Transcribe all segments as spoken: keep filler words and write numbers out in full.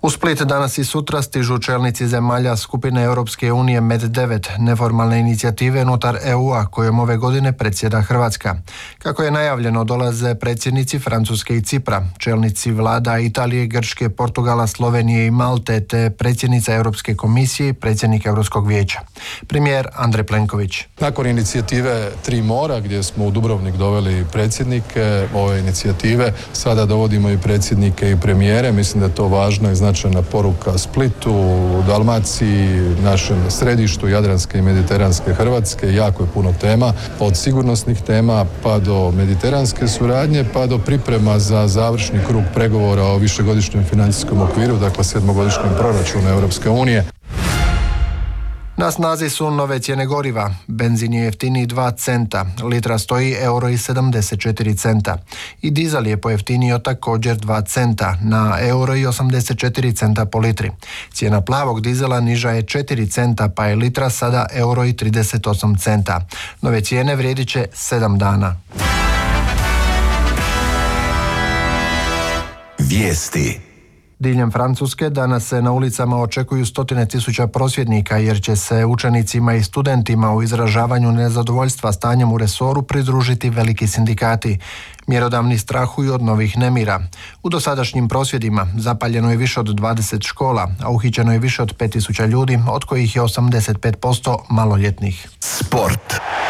U Split danas i sutra stižu čelnici zemalja skupine Europske unije Med devet, neformalne inicijative unutar E U-a kojom ove godine predsjeda Hrvatska. Kako je najavljeno, dolaze predsjednici Francuske i Cipra, čelnici vlada Italije, Grčke, Portugala, Slovenije i Malte, te predsjednica Europske komisije i predsjednik Europskog vijeća. Premijer Andrej Plenković. Nakon inicijative Tri mora, gdje smo u Dubrovnik doveli predsjednike ove inicijative, sada dovodimo i predsjednike i premijere. Mislim da je to važno i značajna poruka Splitu, Dalmaciji, našem središtu Jadranske i Mediteranske Hrvatske. Jako je puno tema, od sigurnosnih tema pa do mediteranske suradnje, pa do priprema za završni krug pregovora o višegodišnjem financijskom okviru, dakle sedmogodišnjem proračunu Europske unije. Na snazi su nove cijene goriva. Benzin je jeftiniji dva centa, litra stoji euro i sedamdeset četiri centa. I dizel je pojeftinio također dva centa, na euro i osamdeset četiri centa po litri. Cijena plavog dizela niža je četiri centa, pa je litra sada euro i trideset osam centa. Nove cijene vrijedit će sedam dana. Vijesti. Diljem Francuske danas se na ulicama očekuju stotine tisuća prosvjednika jer će se učenicima i studentima u izražavanju nezadovoljstva stanjem u resoru pridružiti veliki sindikati. Mjerodavni strahuju od novih nemira. U dosadašnjim prosvjedima zapaljeno je više od dvadeset škola, a uhićeno je više od pet tisuća ljudi, od kojih je osamdeset pet posto maloljetnih. Sport.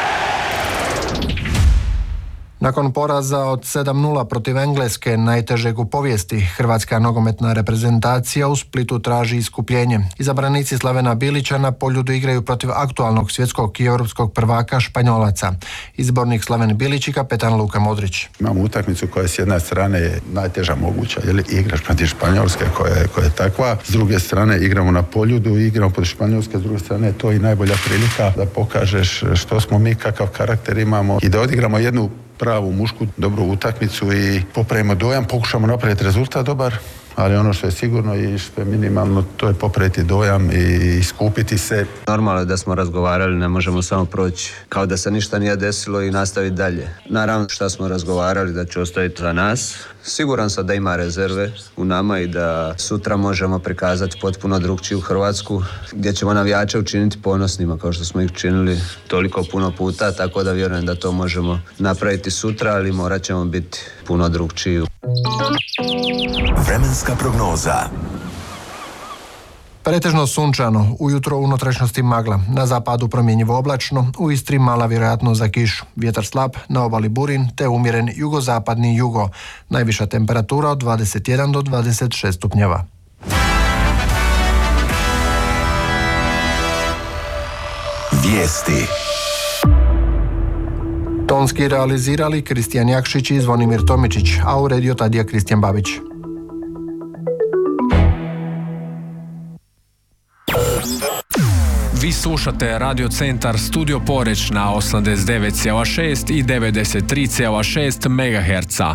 Nakon poraza od sedam nula protiv Engleske, najtežeg u povijesti, hrvatska nogometna reprezentacija u Splitu traži iskupljenje. Izabranici Slavena Bilića na Poljudu igraju protiv aktualnog svjetskog i europskog prvaka Španjolaca. Izbornik Slaven Bilić i kapetan Luka Modrić. Imamo utakmicu koja s jedne strane je najteža moguća, jer igraš protiv Španjolske koja je, koja je takva. S druge strane igramo na Poljudu i igramo protiv Španjolske, s druge strane to je i najbolja prilika da pokažeš što smo mi, kakav karakter imamo i da odigramo jednu pravu mušku, dobru utakmicu i popravimo dojam, pokušamo napraviti rezultat dobar, ali ono što je sigurno i što je minimalno, to je popraviti dojam i iskupiti se. Normalno je da smo razgovarali, ne možemo samo proći kao da se ništa nije desilo i nastaviti dalje. Naravno što smo razgovarali da će ostaviti za nas. Siguran sam da ima rezerve u nama i da sutra možemo prikazati potpuno drugčiju Hrvatsku, gdje ćemo navijače učiniti ponosnima kao što smo ih činili toliko puno puta, tako da vjerujem da to možemo napraviti sutra, ali morat ćemo biti puno drugčiji. Vremenska prognoza. Pretežno sunčano, ujutro u unutrašnjosti magla, na zapadu promjenjivo oblačno, u Istri mala vjerojatnost za kišu, vjetar slab, na obali burin te umjeren jugozapadni jugo, najviša temperatura od dvadeset jedan do dvadeset šest stupnjeva. Vijesti. Tonski realizirali Kristijan Jakšić i Zvonimir Tomičić, a uredio Tadija Kristijan Babić. Vi slušate Radio Centar Studio Poreć na osamdeset devet zarez šest i devedeset tri zarez šest megaherca.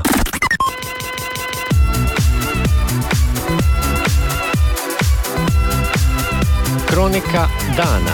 Kronika dana.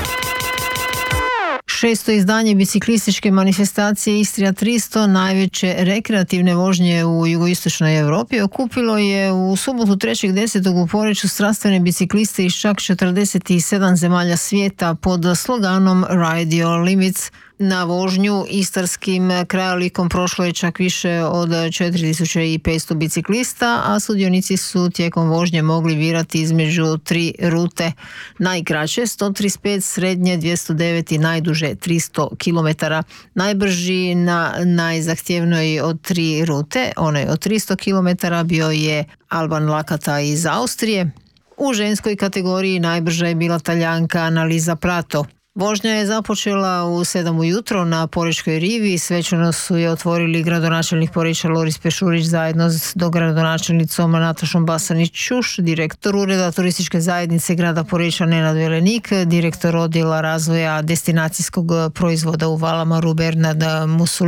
Šesto izdanje biciklističke manifestacije Istrija tristo, najveće rekreativne vožnje u jugoistočnoj Europi, okupilo je u subotu trećeg desetog u Poreču strastvene bicikliste iz čak četrdeset sedam zemalja svijeta pod sloganom Ride Your Limits. Na vožnju istarskim krajolikom prošlo je čak više od četiri tisuće petsto biciklista, a sudionici su tijekom vožnje mogli birati između tri rute. Najkraće sto trideset pet, srednje dvjesto devet i najduže tristo kilometara. Najbrži na najzahtjevnoj od tri rute, onaj od tristo kilometara, bio je Alban Lakata iz Austrije. U ženskoj kategoriji najbrža je bila Talijanka Annalisa Prato. Vožnja je započela u sedam ujutro na Porečkoj rivi. Svečano su je otvorili gradonačelnik Poreča Loris Pešurić zajedno s dogradonačelnicom Natašom Basanić-Čuš, direktor Ureda turističke zajednice grada Poreča Nenad Velenik, direktor odjela razvoja destinacijskog proizvoda u Valamaru Bernard Musulin,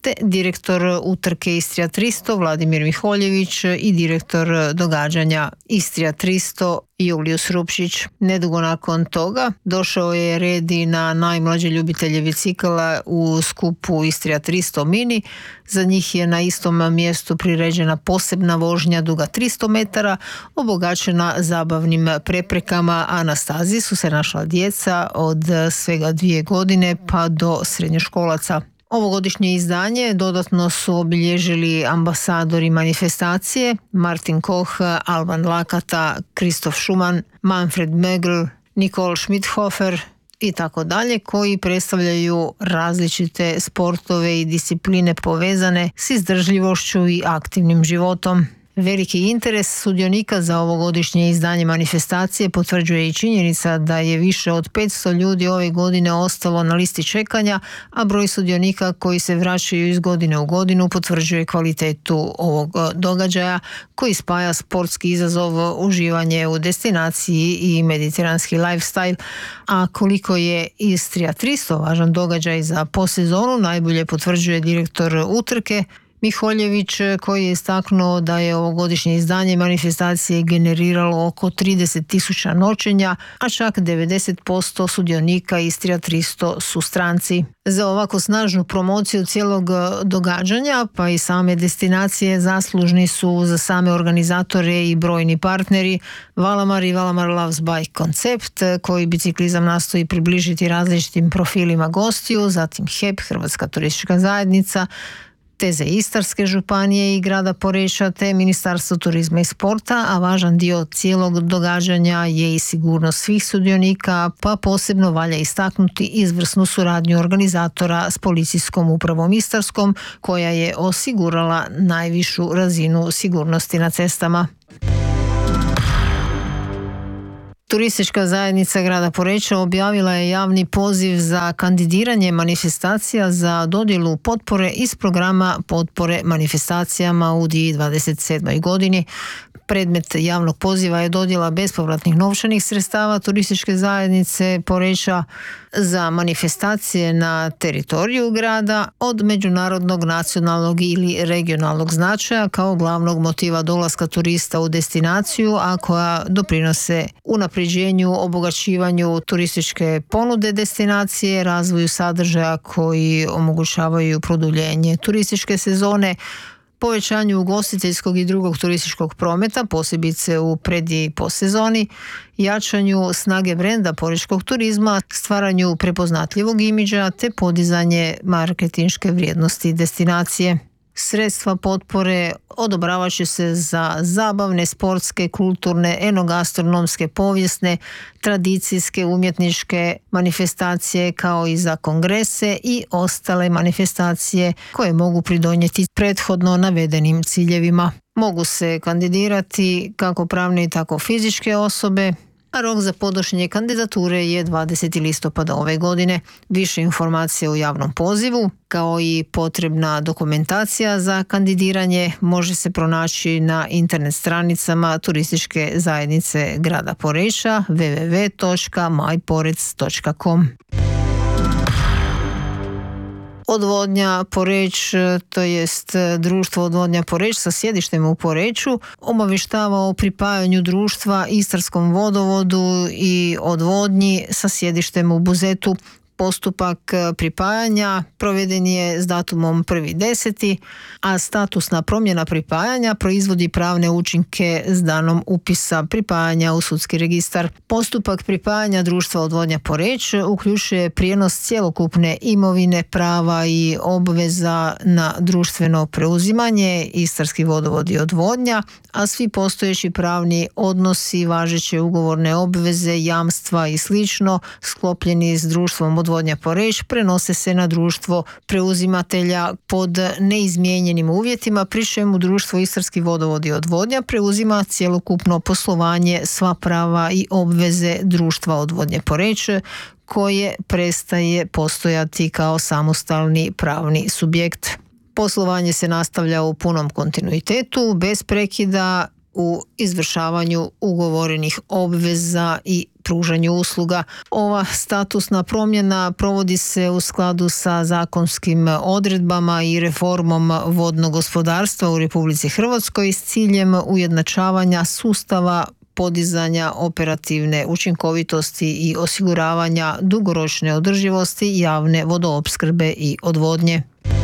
te direktor utrke Istrija tristo Vladimir Miholjević i direktor događanja Istrija tristo Julius Rupšić. Nedugo nakon toga došao je red i na najmlađe ljubitelje bicikala u skupu Istrija tristo Mini. Za njih je na istom mjestu priređena posebna vožnja duga tristo metara, obogaćena zabavnim preprekama, a na stazi su se našla djeca od svega dvije godine pa do srednjoškolaca. Ovogodišnje izdanje dodatno su obilježili ambasadori manifestacije Martin Koch, Alban Lakata, Kristof Schumann, Manfred Mögl, Nicole Schmidhofer i tako dalje, koji predstavljaju različite sportove i discipline povezane s izdržljivošću i aktivnim životom. Veliki interes sudionika za ovogodišnje izdanje manifestacije potvrđuje i činjenica da je više od petsto ljudi ove godine ostalo na listi čekanja, a broj sudionika koji se vraćaju iz godine u godinu potvrđuje kvalitetu ovog događaja koji spaja sportski izazov, uživanje u destinaciji i mediteranski lifestyle. A koliko je Istrija tristo važan događaj za posezonu najbolje potvrđuje direktor utrke Miholjević, koji je istaknuo da je ovogodišnje izdanje manifestacije generiralo oko trideset tisuća noćenja, a čak devedeset posto sudionika Istrija tristo su stranci. Za ovako snažnu promociju cijelog događanja, pa i same destinacije, zaslužni su za same organizatore i brojni partneri Valamar i Valamar Loves Bike koncept, koji biciklizam nastoji približiti različitim profilima gostiju, zatim H E P, Hrvatska turistička zajednica, Teze Istarske županije i grada Poreča te Ministarstvo turizma i sporta, a važan dio cijelog događanja je i sigurnost svih sudionika, pa posebno valja istaknuti izvrsnu suradnju organizatora s policijskom upravom Istarskom, koja je osigurala najvišu razinu sigurnosti na cestama. Turistička zajednica grada Poreča objavila je javni poziv za kandidiranje manifestacija za dodjelu potpore iz programa potpore manifestacijama u dvije tisuće dvadeset sedmoj godini. Predmet javnog poziva je dodjela bespovratnih novčanih sredstava turističke zajednice Poreča za manifestacije na teritoriju grada od međunarodnog, nacionalnog ili regionalnog značaja kao glavnog motiva dolaska turista u destinaciju, a koja doprinose unapređenju, obogaćivanju turističke ponude destinacije, razvoju sadržaja koji omogućavaju produljenje turističke sezone, povećanju ugostiteljskog i drugog turističkog prometa, posebice u pred i posezoni, jačanju snage brenda porečkog turizma, stvaranju prepoznatljivog imidža te podizanje marketinške vrijednosti destinacije. Sredstva potpore odobravat će se za zabavne, sportske, kulturne, enogastronomske, povijesne, tradicijske, umjetničke manifestacije kao i za kongrese i ostale manifestacije koje mogu pridonijeti prethodno navedenim ciljevima. Mogu se kandidirati kako pravne tako fizičke osobe, a rok za podnošenje kandidature je dvadesetog listopada ove godine. Više informacija u javnom pozivu, kao i potrebna dokumentacija za kandidiranje, može se pronaći na internet stranicama turističke zajednice grada Poreča w w w točka my porec točka com. Odvodnja Poreć, to jest društvo Odvodnja Poreć sa sjedištem u Poreču, obavještava o pripajanju društva Istarskom vodovodu i odvodnji sa sjedištem u Buzetu. Postupak pripajanja proveden je s datumom prvi deseti, a statusna promjena pripajanja proizvodi pravne učinke s danom upisa pripajanja u sudski registar. Postupak pripajanja društva Odvodnja Poreć uključuje prijenos cjelokupne imovine, prava i obveza na društveno preuzimanje Istarski vodovod i odvodnja, a svi postojeći pravni odnosi, važeće ugovorne obveze, jamstva i slično sklopljeni s društvom Odvodnja Poreć prenose se na društvo preuzimatelja pod neizmijenjenim uvjetima, pri čemu društvo Istarski vodovod i odvodnja preuzima cjelokupno poslovanje, sva prava i obveze društva Odvodnje Poreć, koje prestaje postojati kao samostalni pravni subjekt. Poslovanje se nastavlja u punom kontinuitetu, bez prekida, u izvršavanju ugovorenih obveza i pružanju usluga. Ova statusna promjena provodi se u skladu sa zakonskim odredbama i reformom vodnog gospodarstva u Republici Hrvatskoj s ciljem ujednačavanja sustava, podizanja operativne učinkovitosti i osiguravanja dugoročne održivosti javne vodoopskrbe i odvodnje.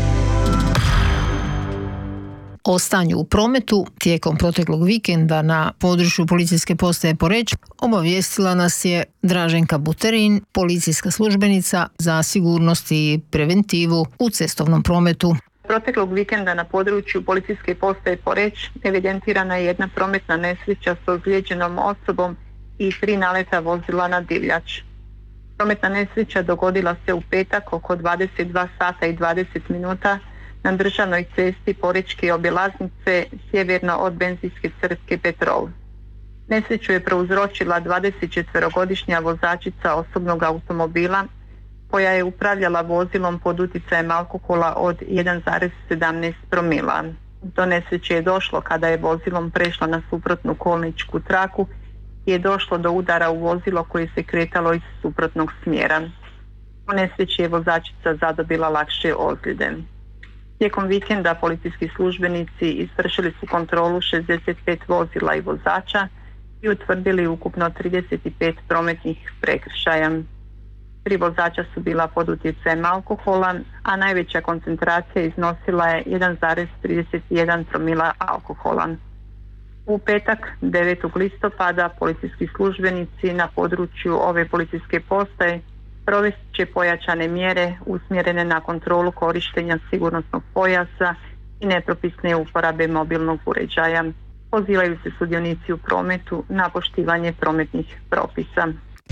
O stanju u prometu tijekom proteklog vikenda na području policijske postaje Poreč obavijestila nas je Draženka Buterin, policijska službenica za sigurnost i preventivu u cestovnom prometu. Proteklog vikenda na području policijske postaje Poreč evidentirana je jedna prometna nesreća s ozlijeđenom osobom i tri naleta vozila na divljač. Prometna nesreća dogodila se u petak oko dvadeset dva sata i dvadeset minuta na državnoj cesti Porečke obilaznice sjeverno od benzinske crpke Petrol. Nesreću je prouzročila dvadesetčetverogodišnja vozačica osobnog automobila koja je upravljala vozilom pod utjecajem alkohola od jedan zarez sedamnaest promila. Do nesreće je došlo kada je vozilom prešla na suprotnu kolničku traku i je došlo do udara u vozilo koje se kretalo iz suprotnog smjera. U nesreći je vozačica zadobila lakše ozljede. Tijekom vikenda policijski službenici izvršili su kontrolu šezdeset pet vozila i vozača i utvrdili ukupno trideset pet prometnih prekršaja. Tri vozača su bila pod utjecajem alkohola, a najveća koncentracija iznosila je jedan zarez trideset jedan promila alkohola. U petak, devetog listopada, policijski službenici na području ove policijske postaje provest će pojačane mjere usmjerene na kontrolu korištenja sigurnosnog pojasa i nepropisne uporabe mobilnog uređaja. Pozivaju se sudionici u prometu na poštivanje prometnih propisa.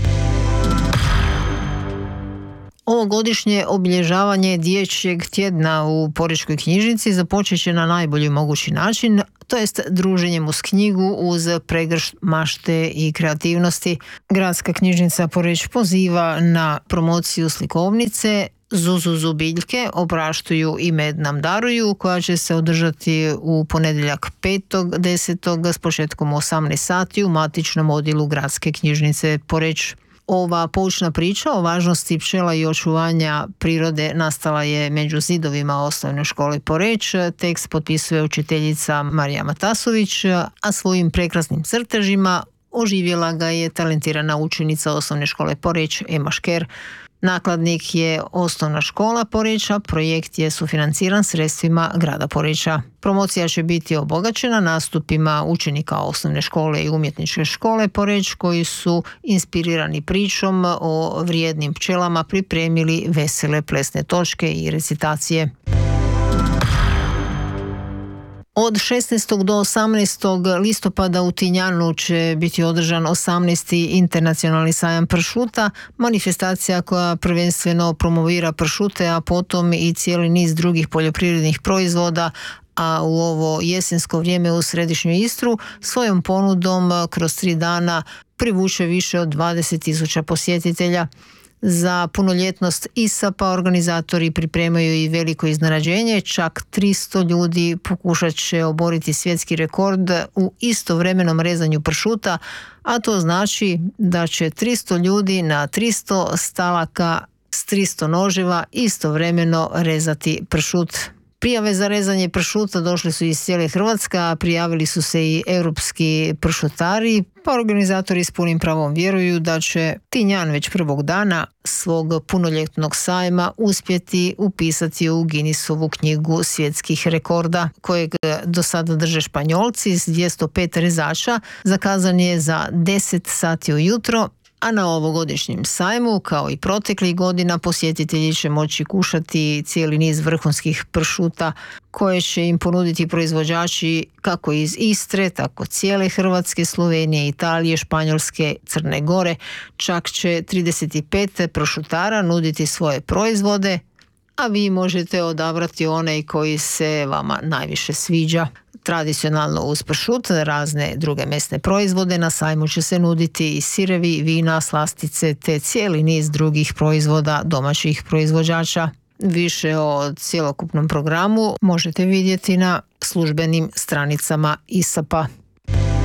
Ovogodišnje obilježavanje dječjeg tjedna u Porečkoj knjižnici započet će na najbolji mogući način, to jest druženjem uz knjigu uz pregršt mašte i kreativnosti. Gradska knjižnica Poreč poziva na promociju slikovnice Zuzuzu biljke, opraštuju i med nam daruju, koja će se održati u ponedjeljak petog desetog s početkom osamnaest sati u matičnom odjelu Gradske knjižnice Poreč. Ova poučna priča o važnosti pčela i očuvanja prirode nastala je među zidovima osnovne škole Poreč. Tekst potpisuje učiteljica Marija Matasović, a svojim prekrasnim crtežima oživjela ga je talentirana učenica osnovne škole Poreč Ema Šker. Nakladnik je osnovna škola Poreča, projekt je sufinanciran sredstvima grada Poreča. Promocija će biti obogaćena nastupima učenika osnovne škole i umjetničke škole Poreč koji su inspirirani pričom o vrijednim pčelama pripremili vesele plesne točke i recitacije. Od šesnaestog do osamnaestog listopada u Tinjanu će biti održan osamnaesti internacionalni sajam pršuta, manifestacija koja prvenstveno promovira pršute, a potom i cijeli niz drugih poljoprivrednih proizvoda, a u ovo jesensko vrijeme u središnju Istru svojom ponudom kroz tri dana privuče više od dvadeset tisuća posjetitelja. Za punoljetnost I S A P-a organizatori pripremaju i veliko iznenađenje, čak tristo ljudi pokušat će oboriti svjetski rekord u istovremenom rezanju pršuta, a to znači da će tristo ljudi na tristo stalaka s tristo noževa istovremeno rezati pršut. Prijave za rezanje pršuta došli su iz cijele Hrvatske, a prijavili su se i europski pršutari, pa organizatori s punim pravom vjeruju da će Tinjan već prvog dana svog punoljetnog sajma uspjeti upisati u Guinnessovu knjigu svjetskih rekorda, kojeg do sada drže Španjolci s dvjesto pet rezača. Zakazan je za deset sati ujutro, a na ovogodišnjem sajmu, kao i proteklih godina, posjetitelji će moći kušati cijeli niz vrhunskih pršuta koje će im ponuditi proizvođači kako iz Istre, tako cijele Hrvatske, Slovenije, Italije, Španjolske, Crne Gore. Čak će trideset pet pršutara nuditi svoje proizvode, a vi možete odabrati onaj koji se vama najviše sviđa. Tradicionalno uz pršut, razne druge mesne proizvode, na sajmu će se nuditi i sirevi, vina, slastice te cijeli niz drugih proizvoda domaćih proizvođača. Više o cjelokupnom programu možete vidjeti na službenim stranicama I S A P-a.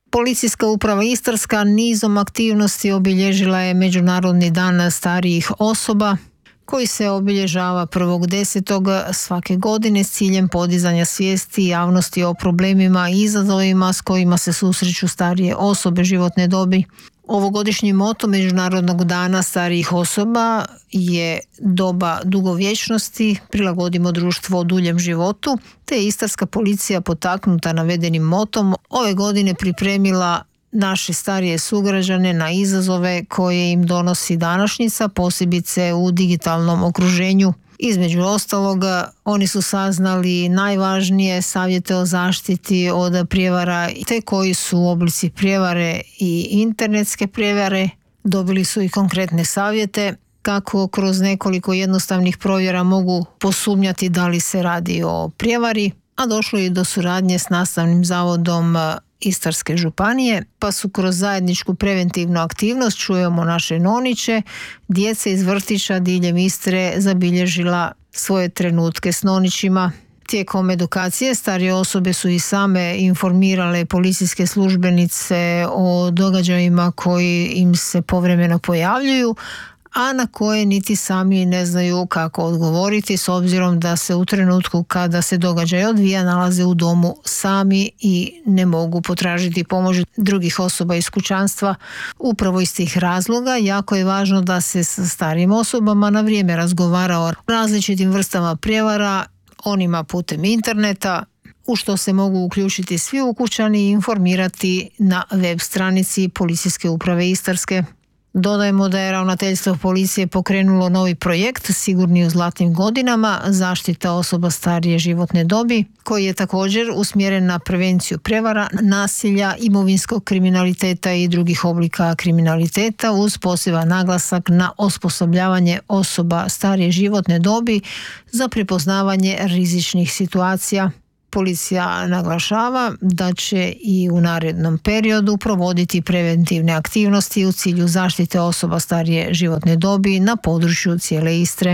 Policijska uprava Istarska nizom aktivnosti obilježila je Međunarodni dan starijih osoba koji se obilježava prvog desetog svake godine s ciljem podizanja svijesti javnosti o problemima i izazovima s kojima se susreću starije osobe životne dobi. Ovogodišnji moto Međunarodnog dana starijih osoba je doba dugovječnosti, prilagodimo društvo duljem životu, te je Istarska policija potaknuta navedenim motom ove godine pripremila naše starije sugrađane na izazove koje im donosi današnjica, posebice u digitalnom okruženju. Između ostaloga, oni su saznali najvažnije savjete o zaštiti od prijevara, te koji su oblici prijevare i internetske prijevare. Dobili su i konkretne savjete kako kroz nekoliko jednostavnih provjera mogu posumnjati da li se radi o prijevari, a došlo je do suradnje s Nastavnim zavodom Istarske županije, pa su kroz zajedničku preventivnu aktivnost Čujemo naše noniće, djece iz vrtića diljem Istre zabilježila svoje trenutke s nonićima. Tijekom edukacije starije osobe su i same informirale policijske službenice o događajima koji im se povremeno pojavljuju, a na koje niti sami ne znaju kako odgovoriti, s obzirom da se u trenutku kada se događaj odvija nalaze u domu sami i ne mogu potražiti pomoć drugih osoba iz kućanstva. Upravo iz tih razloga jako je važno da se sa starijim osobama na vrijeme razgovara o različitim vrstama prijevara, onima putem interneta, u što se mogu uključiti svi ukućani i informirati na web stranici Policijske uprave Istarske. Dodajemo da je ravnateljstvo policije pokrenulo novi projekt Sigurni u zlatnim godinama, zaštita osoba starije životne dobi, koji je također usmjeren na prevenciju prevara, nasilja, imovinskog kriminaliteta i drugih oblika kriminaliteta uz poseban naglasak na osposobljavanje osoba starije životne dobi za prepoznavanje rizičnih situacija. Policija naglašava da će i u narednom periodu provoditi preventivne aktivnosti u cilju zaštite osoba starije životne dobi na području cijele Istre.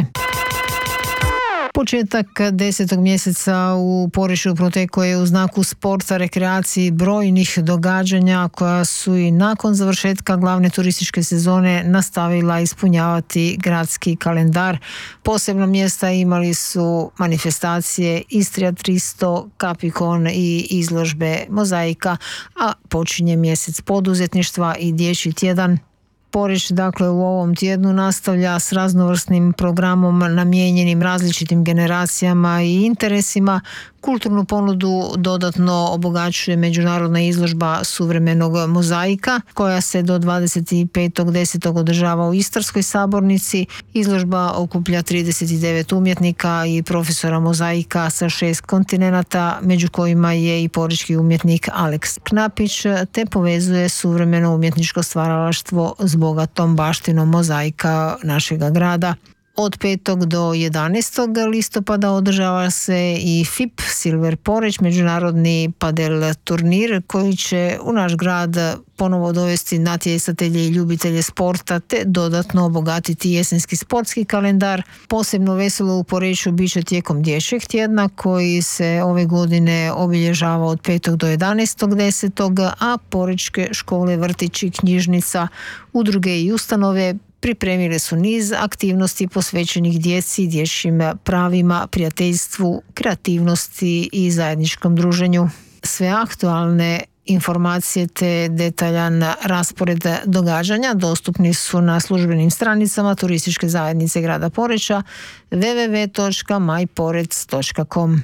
Početak desetog mjeseca u Poreču protekao je u znaku sporta, rekreaciji, brojnih događanja koja su i nakon završetka glavne turističke sezone nastavila ispunjavati gradski kalendar. Posebno mjesta imali su manifestacije Istrija tristo, Kapikon i izložbe Mozaika, a počinje mjesec poduzetništva i dječji tjedan. Poreč dakle u ovom tjednu nastavlja s raznovrsnim programom namijenjenim različitim generacijama i interesima. Kulturnu ponudu dodatno obogaćuje međunarodna izložba suvremenog mozaika koja se do dvadeset petog desetog održava u Istarskoj sabornici. Izložba okuplja trideset devet umjetnika i profesora mozaika sa šest kontinenata, među kojima je i porečki umjetnik Aleks Knapić, te povezuje suvremeno umjetničko stvaralaštvo s bogatom baštinom mozaika našega grada. Od petog do jedanaestog listopada održava se i F I P Silver Poreč, međunarodni padel turnir koji će u naš grad ponovo dovesti natjecatelje i ljubitelje sporta te dodatno obogatiti jesenski sportski kalendar. Posebno veselo u Poreču bit će tijekom dječjeg tjedna koji se ove godine obilježava od petog do jedanaestog desetog, a porečke škole, vrtići, knjižnica, udruge i ustanove pripremile su niz aktivnosti posvećenih djeci, dječjim pravima, prijateljstvu, kreativnosti i zajedničkom druženju. Sve aktualne informacije te detaljan raspored događanja dostupni su na službenim stranicama Turističke zajednice grada Poreča w w w točka maj porec točka com.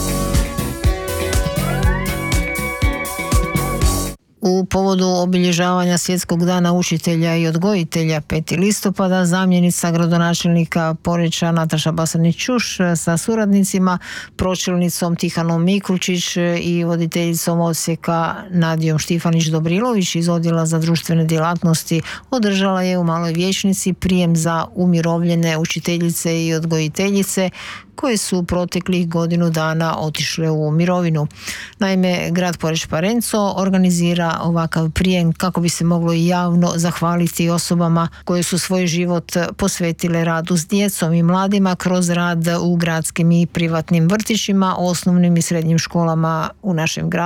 U povodu obilježavanja Svjetskog dana učitelja i odgojitelja petog listopada zamjenica gradonačelnika Poreča Nataša Basanić-Čuš sa suradnicima, pročelnicom Tihanom Miklučić i voditeljicom odsjeka Nadijom Štifanić-Dobrilović iz Odjela za društvene djelatnosti održala je u Maloj vijećnici prijem za umirovljene učiteljice i odgojiteljice koje su proteklih godinu dana otišle u mirovinu. Naime, grad Poreč Parenco organizira ovakav prijem kako bi se moglo i javno zahvaliti osobama koje su svoj život posvetile radu s djecom i mladima kroz rad u gradskim i privatnim vrtićima, osnovnim i srednjim školama u našem gradu.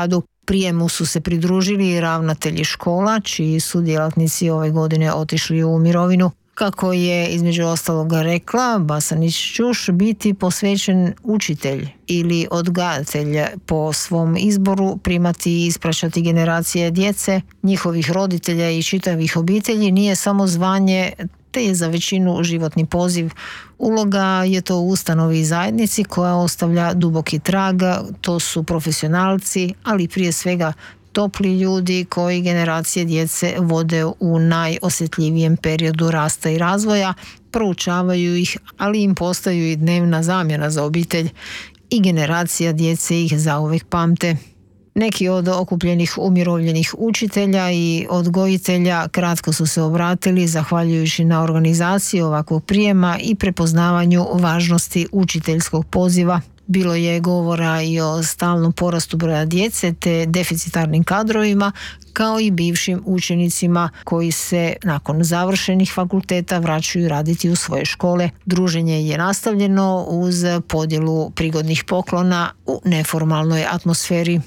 Prijemu su se pridružili i ravnatelji škola, čiji su djelatnici ove godine otišli u mirovinu. Kako je između ostaloga rekla Basanić-Ćuš, biti posvećen učitelj ili odgajatelj po svom izboru, primati i ispraćati generacije djece, njihovih roditelja i čitavih obitelji nije samo zvanje, te je za većinu životni poziv. Uloga je to u ustanovi i zajednici koja ostavlja duboki trag, to su profesionalci, ali prije svega topli ljudi koji generacije djece vode u najosjetljivijem periodu rasta i razvoja, proučavaju ih, ali im postaju i dnevna zamjena za obitelj i generacija djece ih zauvijek pamte. Neki od okupljenih umirovljenih učitelja i odgojitelja kratko su se obratili zahvaljujući na organizaciji ovakvog prijema i prepoznavanju važnosti učiteljskog poziva. Bilo je govora i o stalnom porastu broja djece te deficitarnim kadrovima, kao i bivšim učenicima koji se nakon završenih fakulteta vraćaju raditi u svoje škole. Druženje je nastavljeno uz podjelu prigodnih poklona u neformalnoj atmosferi.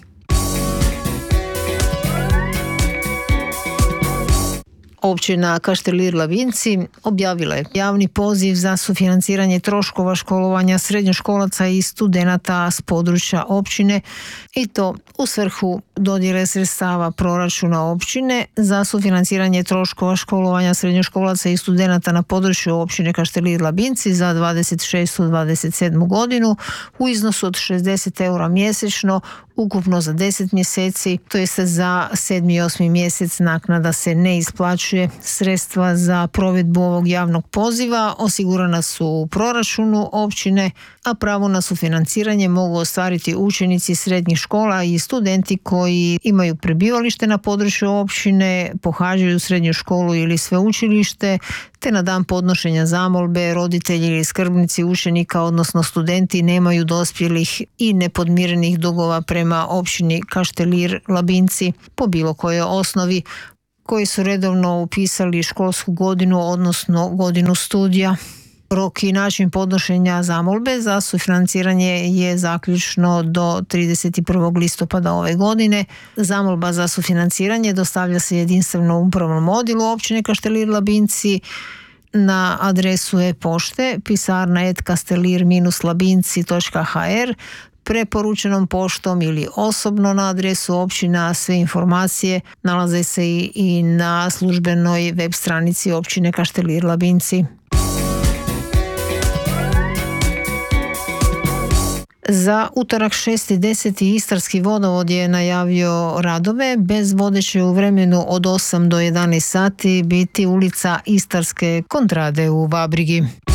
Općina Kaštelir Labinci objavila je javni poziv za sufinanciranje troškova školovanja srednjoškolaca i studenata s područja općine i to u svrhu dodjele sredstava proračuna općine za sufinanciranje troškova školovanja srednjoškolaca i studenata na području općine Kaštelir Labinci za dvadeset šestu dvadeset sedmu godinu u iznosu od šezdeset eura mjesečno, ukupno za deset mjeseci, to jest za sedmi i osmi mjesec naknada se ne isplaćuje. Sredstva za provedbu ovog javnog poziva osigurana su u proračunu općine, a pravo na sufinanciranje mogu ostvariti učenici srednjih škola i studenti koji imaju prebivalište na području općine, pohađaju srednju školu ili sveučilište, te na dan podnošenja zamolbe roditelji ili skrbnici učenika, odnosno studenti, nemaju dospjelih i nepodmirenih dugova prema općini Kaštelir Labinci po bilo kojoj osnovi, koji su redovno upisali školsku godinu, odnosno godinu studija. Rok i način podnošenja zamolbe za sufinanciranje je zaključno do trideset prvog listopada ove godine. Zamolba za sufinanciranje dostavlja se jedinstvenom upravnom odjelu općine Kaštelir Labinci na adresu e-pošte pisarna et kastelir labinci točka ha er, preporučenom poštom ili osobno na adresu općina. Sve informacije nalaze se i na službenoj web stranici općine Kaštelir Labinci. Za utorak šesti deseti Istarski vodovod je najavio radove. Bez vode će u vremenu od osam do jedanaest sati biti ulica Istarske kontrade u Vabrigi.